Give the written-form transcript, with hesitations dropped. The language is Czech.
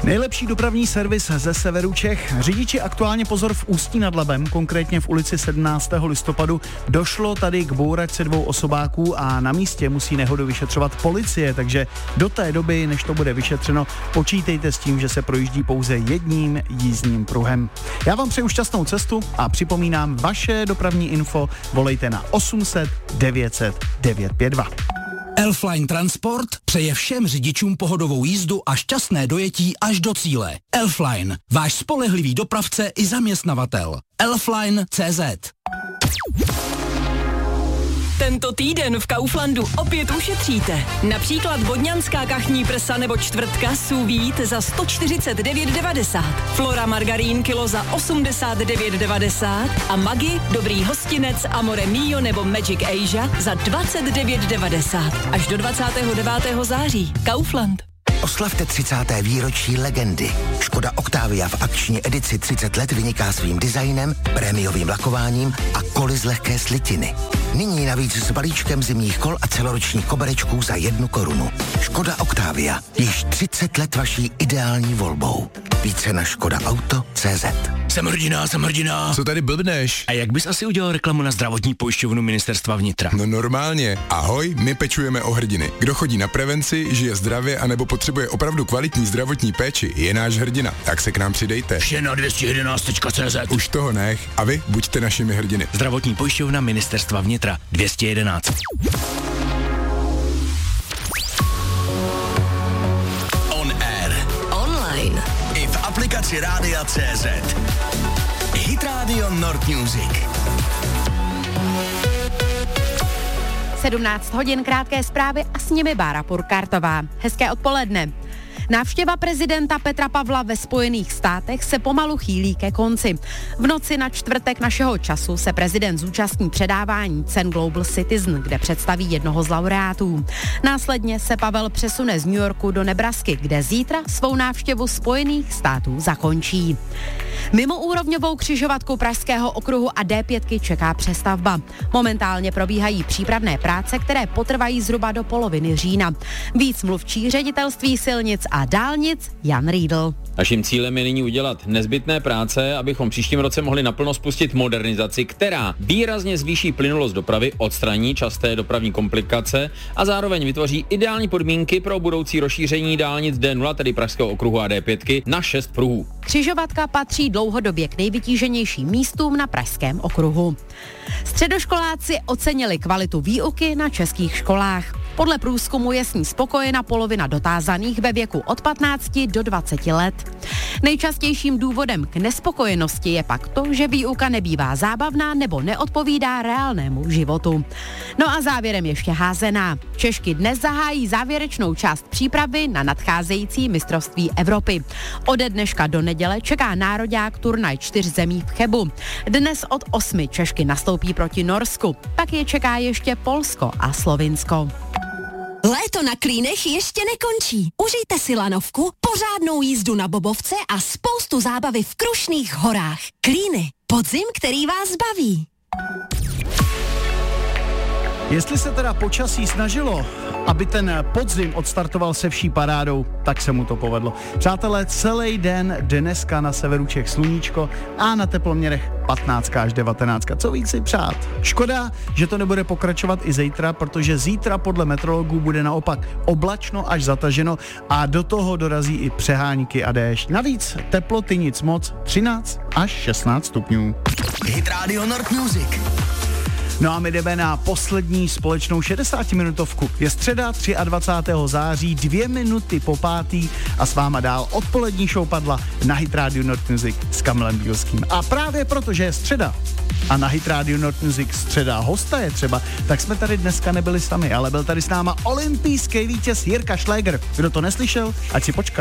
Nejlepší dopravní servis ze severu Čech. Řidiči aktuálně pozor v Ústí nad Labem, konkrétně v ulici 17. listopadu. Došlo tady k bouračce 2 osobáků a na místě musí nehodu vyšetřovat policie, takže do té doby, než to bude vyšetřeno, počítejte s tím, že se projíždí pouze jedním jízdním pruhem. Já vám přeju šťastnou cestu a připomínám, vaše dopravní info volejte na 800 900 952. Elfline Transport přeje všem řidičům pohodovou jízdu a šťastné dojetí až do cíle. Elfline, váš spolehlivý dopravce i zaměstnavatel. Elfline.cz. Tento týden v Kauflandu opět ušetříte. Například vodňanská kachní prsa nebo čtvrtka sous vide za 149,90. Flora margarín kilo za 89,90 a Maggi, dobrý hostinec, Amore Mio nebo Magic Asia za 29,90. Až do 29. září. Kaufland. Oslavte 30. výročí legendy. Škoda Octavia v akční edici 30 let vyniká svým designem, prémiovým lakováním a koly z lehké slitiny. Nyní navíc s balíčkem zimních kol a celoročních koberečků za 1 korunu. Škoda Octavia. Již 30 let vaší ideální volbou. Více na škodaauto.cz. Jsem hrdina. Co tady blbneš? A jak bys asi udělal reklamu na zdravotní pojišťovnu Ministerstva vnitra? No normálně. Ahoj, my pečujeme o hrdiny. Kdo chodí na prevenci, žije zdravě anebo potřebuje opravdu kvalitní zdravotní péči, je náš hrdina. Tak se k nám přidejte. Vše na 211.cz. Už toho nech. A vy buďte našimi hrdiny. Zdravotní pojišťovna Ministerstva vnitra 211. On air. Online. I v aplikaci Rádia.cz. Hit Radio Nord Music. 17 hodin, krátké zprávy a s nimi Bára Purkartová. Hezké odpoledne. Návštěva prezidenta Petra Pavla ve Spojených státech se pomalu chýlí ke konci. V noci na čtvrtek našeho času se prezident zúčastní předávání cen Global Citizen, kde představí jednoho z laureátů. Následně se Pavel přesune z New Yorku do Nebrasky, kde zítra svou návštěvu Spojených států zakončí. Mimoúrovňovou křižovatku Pražského okruhu a D5 čeká přestavba. Momentálně probíhají přípravné práce, které potrvají zhruba do poloviny října. Víc mluvčí Ředitelství silnic a dálnic Jan Riedl. Naším cílem je nyní udělat nezbytné práce, abychom příštím roce mohli naplno spustit modernizaci, která výrazně zvýší plynulost dopravy, odstraní časté dopravní komplikace a zároveň vytvoří ideální podmínky pro budoucí rozšíření dálnic D0, tedy Pražského okruhu a D5 na 6 pruhů. Křižovatka patří dlouhodobě k nejvytíženějším místům na Pražském okruhu. Středoškoláci ocenili kvalitu výuky na českých školách. Podle průzkumu je s ní spokojena polovina dotázaných ve věku od 15 do 20 let. Nejčastějším důvodem k nespokojenosti je pak to, že výuka nebývá zábavná nebo neodpovídá reálnému životu. No a závěrem ještě házená. Češky dnes zahájí závěrečnou část přípravy na nadcházející mistrovství Evropy. Ode dneška do neděle čeká nároďák turnaj 4 zemí v Chebu. Dnes od 8 Češky nastoupí proti Norsku, pak je čeká ještě Polsko a Slovinsko. Léto na Klínech ještě nekončí. Užijte si lanovku, pořádnou jízdu na bobovce a spoustu zábavy v Krušných horách. Klíny. Podzim, který vás baví. Jestli se teda počasí snažilo, aby ten podzim odstartoval se vší parádou, tak se mu to povedlo. Přátelé, celý den dneska na severu Čech sluníčko a na teploměrech 15 až 19. Co víc si přát? Škoda, že to nebude pokračovat i zítra, protože zítra podle meteorologů bude naopak oblačno až zataženo a do toho dorazí i přehánky a déšť. Navíc teploty nic moc, 13 až 16 stupňů. Hit Radio Nord Music. No a my jdeme na poslední společnou 60-minutovku. Je středa 23. září, 2 minuty po 5. a s váma dál odpolední show padla na Hit Radio Nord Music s Kamilem Bílským. A právě protože je středa a na Hit Radio Nord Music středa hosta je třeba, tak jsme tady dneska nebyli sami, ale byl tady s náma olympijský vítěz Jirka Šléger. Kdo to neslyšel, ať si počká.